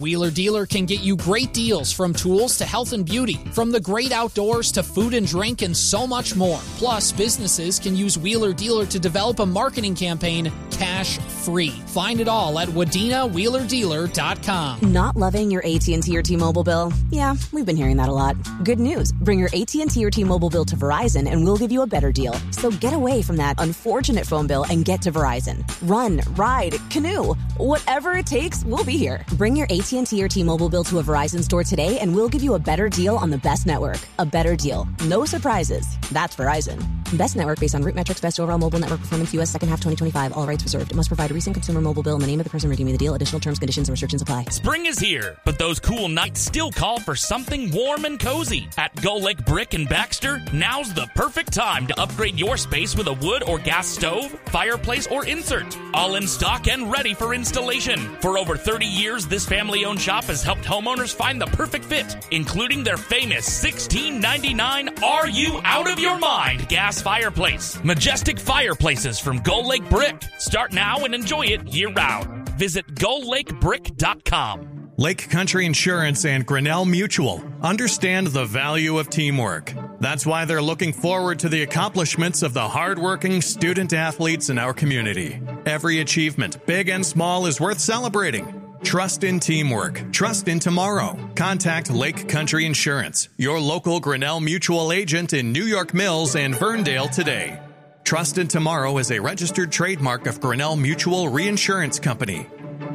Wheeler Dealer can get you great deals from tools to health and beauty, from the great outdoors to food and drink and so much more. Plus, businesses can use Wheeler Dealer to develop a marketing campaign cash-free. Find it all at WadenaWheelerDealer.com. Not loving your AT&T or T-Mobile bill? Yeah, we've been hearing that a lot. Good news. Bring your AT&T or T-Mobile bill to Verizon and we'll give you a better deal. So get away from that unfortunate phone bill and get to Verizon. Run, ride, canoe. Whatever it takes, we'll be here. Bring your AT&T or T-Mobile bill to a Verizon store today and we'll give you a better deal on the best network. A better deal. No surprises. That's Verizon. Best network based on root metrics, best overall mobile network performance, U.S. second half 2025. All rights reserved. It must provide a recent consumer mobile bill and the name of the person redeeming the deal. Additional terms, conditions, and restrictions apply. Spring is here, but those cool nights still call for something warm and cozy. At Gull Lake Brick in Baxter, now's the perfect time to upgrade your space with a wood or gas stove, fireplace, or insert. All in stock and ready for installation. For over 30 years, this family-owned shop has helped homeowners find the perfect fit, including their famous $16.99 Are You Out of Your Mind gas fireplace. Majestic fireplaces from Gull Lake Brick. Start now and enjoy it year-round. Visit GullLakeBrick.com. Lake Country Insurance and Grinnell Mutual understand the value of teamwork. That's why they're looking forward to the accomplishments of the hardworking student athletes in our community. Every achievement, big and small, is worth celebrating. Trust in teamwork. Trust in tomorrow. Contact Lake Country Insurance, your local Grinnell Mutual agent in New York Mills and Ferndale today. Trust in tomorrow is a registered trademark of Grinnell Mutual Reinsurance Company.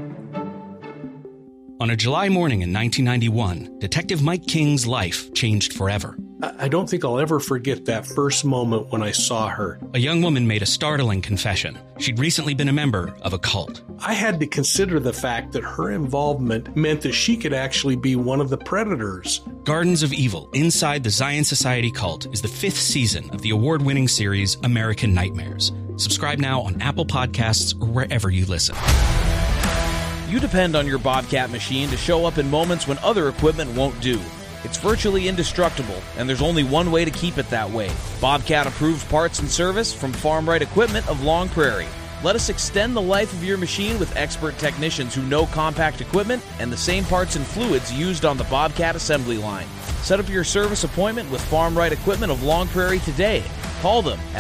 On a July morning in 1991, Detective Mike King's life changed forever. I don't think I'll ever forget that first moment when I saw her. A young woman made a startling confession. She'd recently been a member of a cult. I had to consider the fact that her involvement meant that she could actually be one of the predators. Gardens of Evil, Inside the Zion Society Cult is the 5th season of the award-winning series American Nightmares. Subscribe now on Apple Podcasts or wherever you listen. You depend on your Bobcat machine to show up in moments when other equipment won't do. It's virtually indestructible, and there's only one way to keep it that way. Bobcat-approved parts and service from Farm Right Equipment of Long Prairie. Let us extend the life of your machine with expert technicians who know compact equipment and the same parts and fluids used on the Bobcat assembly line. Set up your service appointment with Farm Right Equipment of Long Prairie today. Call them at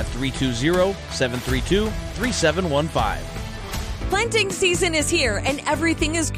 320-732-3715. Planting season is here and everything is